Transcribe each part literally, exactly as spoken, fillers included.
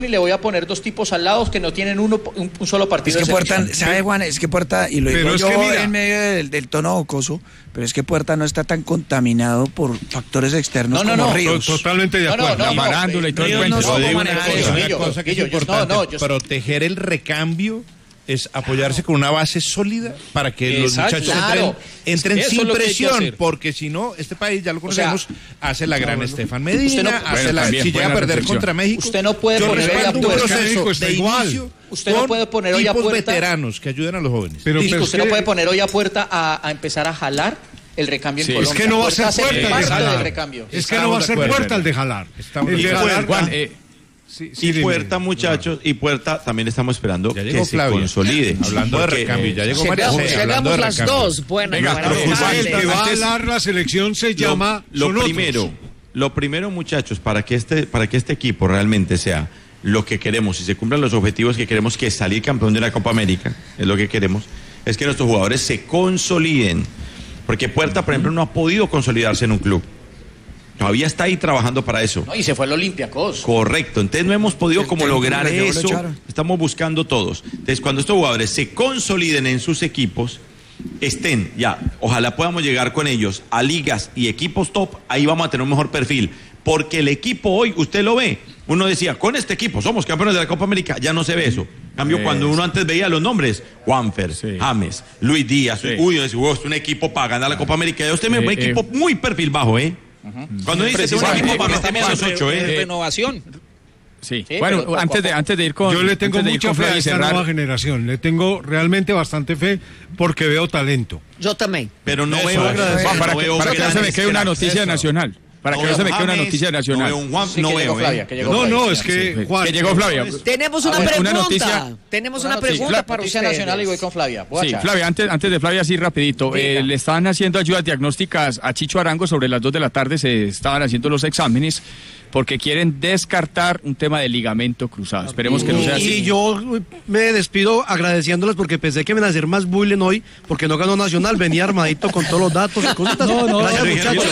y le voy a poner dos tipos al lado que no tienen uno un, un solo partido. Es que de Puerta, ¿sabe, Juan? Es que Puerta, y lo digo yo es que mira, en medio del, del tono jocoso, pero es que Puerta no está tan contaminado por factores externos no, no, como no, Ríos. Totalmente de acuerdo. No, no, no, la farándula y todo el Ríos cuento. no Yo supo digo una manejar cosa, eso. una Guillo, cosa que Guillo, es yo- importante, no, no, yo- proteger el recambio es apoyarse con una base sólida para que los Exacto. muchachos Claro. entren, entren Eso sin es lo que hay que presión, hacer. porque si no, este país, ya lo O sea, conocemos, hace la gran Estefan usted Medina, no- hace bueno, la, también, si llega a buena perder reflexión. contra México. Usted no puede yo poner hoy a respaldo un Puerta- proceso México está de igual. inicio Usted no con puede poner hoy a tipos Puerta- veteranos que ayuden a los jóvenes. Pero, Listo, pero usted es no que- puede poner hoy a Puerta a, a empezar a jalar el recambio Sí, en es Colombia. que no va a ser hace Puerta el de parte jalar. del recambio. Es que no va a ser Estamos de acuerdo. Puerta el de jalar. Estamos El de de acuerdo. jalar. Juan, eh, sí, sí, y dime. Puerta, muchachos, y Puerta también estamos esperando Ya que llegó se Flavia. consolide. Hablando de Porque, recambio, ya llegó María Llegamos, C, hablando de llegamos las recambio. dos. Buenas, Venga, buenas pero El tardes. que va a Antes- hablar la selección se Lo, llama lo son otros. primero, lo primero, muchachos, para que este, para que este equipo realmente sea lo que queremos y se cumplan los objetivos que queremos, que es salir campeón de la Copa América, es lo que queremos, es que nuestros jugadores se consoliden. Porque Puerta, por ejemplo, no ha podido consolidarse en un club. Todavía está ahí trabajando para eso. No, y se fue al Olympiacos. Correcto, entonces no hemos podido El como técnico lograr le llevó, lo eso, echaron. estamos buscando todos. Entonces cuando estos jugadores se consoliden en sus equipos, estén ya, ojalá podamos llegar con ellos a ligas y equipos top, ahí vamos a tener un mejor perfil, porque el equipo hoy, usted lo ve, uno decía, con este equipo somos campeones de la Copa América, ya no se ve eso. En cambio, Sí. cuando uno antes veía los nombres, Juanfer, Sí. James, Luis Díaz, Sí. uy, es un equipo para ganar la Copa América, ya usted me ve un Eh, equipo muy perfil bajo, ¿eh? Cuando dice un Precisamente equipo para porque meterme a los estamos ocho, en ¿eh? renovación. Sí. Sí, Bueno, pero poco antes a de poco. antes de ir con Yo le tengo antes de ir mucha con fe Flavia a y esta cerrar, nueva generación. Le tengo realmente bastante fe porque veo talento. Yo también. Pero no Eso, veo, eso. Juan, para no que, veo para que no se me grandes quede una cracks. noticia Eso. nacional. Para No que no se veo me quede una James, noticia nacional. No veo un Juan, Sí, no que veo, llegó Flavia, ¿eh? que llegó No, Flavia. no, es que Juan. Que llegó Flavia. Tenemos una ver, pregunta. una noticia- Tenemos Una una pregunta Fla- para noticia ustedes. nacional y voy con Flavia. Voy a Sí, echar. Flavia, antes, antes de Flavia, así rapidito, Diga. eh, le estaban haciendo ayudas diagnósticas a Chicho Arango sobre las dos de la tarde, se estaban haciendo los exámenes porque quieren descartar un tema de ligamento cruzado. Esperemos que no sea Y así. yo me despido agradeciéndoles porque pensé que me iban a hacer más bullying hoy porque no ganó Nacional, venía armadito con todos los datos y cositas. No, no, Gracias, muchachos.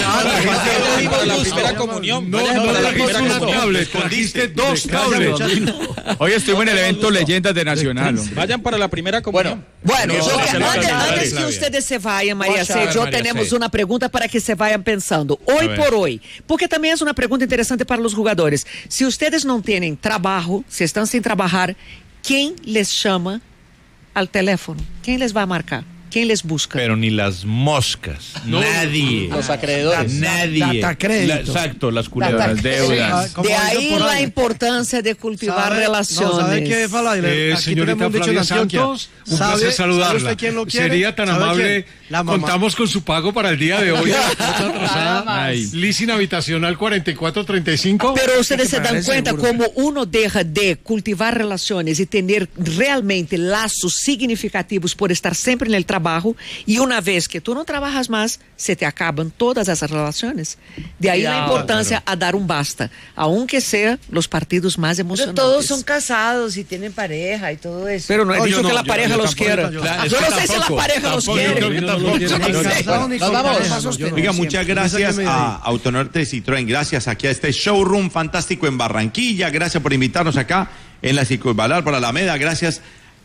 Para la primera comunión. No, Vayan no para la trajiste primera un comunión. cable, trajiste dos cables. Hoy estuve en el evento Leyendas de Nacional. hombre. Vayan para la primera comunión. Bueno, No, yo- no, no, no, antes, no, no, antes no, que no, ustedes se vayan, María Boa C, tarde, yo María tenemos C. una pregunta para que se vayan pensando. Hoy ver. por hoy, porque también es una pregunta interesante para los jugadores. Si ustedes no tienen trabajo, si están sin trabajar, ¿quién les llama al teléfono? ¿Quién les va a marcar? ¿Quién les busca? Pero ni las moscas. Nadie. Los acreedores. Nadie. Data crédito. La- exacto, las culeras, Data- las deudas. Como De dicen ahí por la ahí. importancia de cultivar ¿Sabe? relaciones. No, ¿sabe qué, Fala? Eh, Aquí señorita tenemos un dicho en Flavia Antioquia. Santos, un ¿Sabe- placer ¿sabe saludarla. usted quién lo quiere? Sería tan ¿Sabe amable, quién? La mamá. contamos con su pago para el día de hoy. Nada más. Ay. Leasing habitacional cuarenta y cuatro treinta y cinco. Pero ustedes se dan pagar el cuenta seguro. como uno deja de cultivar relaciones y tener realmente lazos significativos por estar siempre en el trabajo y una vez que tú no trabajas más, se te acaban todas esas relaciones. De ahí la Cuidado. importancia a dar un basta, aunque sea los partidos más Pero emocionantes. todos son casados y tienen pareja y todo eso. Pero no he No, dicho yo no, que la yo- pareja yo los tampoco, quiera. yo- Claro, es Yo que no sé si la tampoco, pareja los tampoco, yo quiere. creo que tampoco. Ni casado ni Nos con vamos. pareja, no, yo no. Oiga, muchas Siempre. gracias Sáqueme de a ahí. Autonorte Citroën, gracias aquí a este showroom fantástico en Barranquilla, gracias por invitarnos acá en la Circunvalar por Alameda, gracias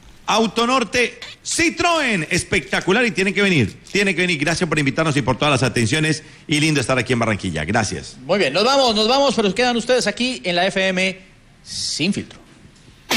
Autonorte Citroën, espectacular y tienen que venir, tienen que venir, gracias por invitarnos y por todas las atenciones y lindo estar aquí en Barranquilla, gracias. Muy bien, nos vamos, nos vamos, pero quedan ustedes aquí en la F M Sin Filtro.